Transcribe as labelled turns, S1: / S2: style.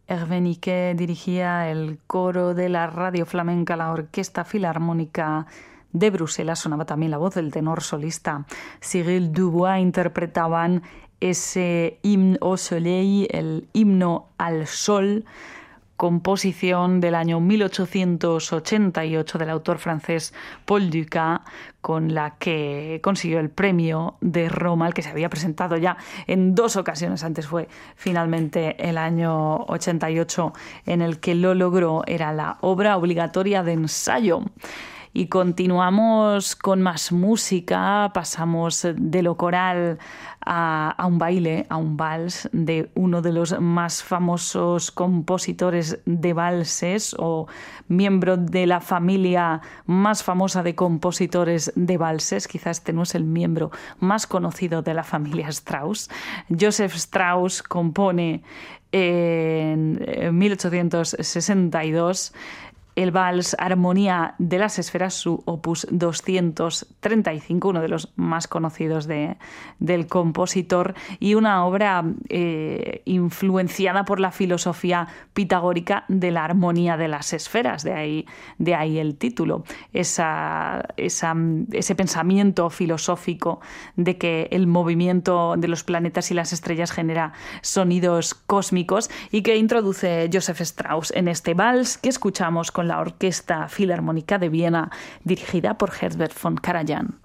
S1: Hervé Niquet dirigía el coro de la Radio Flamenca, la Orquesta Filarmónica de Bruselas. Sonaba también la voz del tenor solista Cyril Dubois. Interpretaban ese himne au soleil, el himno al sol, composición del año 1888 del autor francés Paul Dukas, con la que consiguió el premio de Roma, el que se había presentado ya en 2 ocasiones. Antes fue finalmente el año 88 en el que lo logró. Era la obra obligatoria de ensayo. Y continuamos con más música, pasamos de lo coral a un baile, a un vals de uno de los más famosos compositores de valses, o miembro de la familia más famosa de compositores de valses. Quizás este no es el miembro más conocido de la familia Strauss. Joseph Strauss compone en 1862 el vals Armonía de las Esferas, su opus 235, uno de los más conocidos del compositor, y una obra influenciada por la filosofía pitagórica de la armonía de las esferas, de ahí el título, ese pensamiento filosófico de que el movimiento de los planetas y las estrellas genera sonidos cósmicos, y que introduce Joseph Strauss en este vals que escuchamos con la Orquesta Filarmónica de Viena, dirigida por Herbert von Karajan.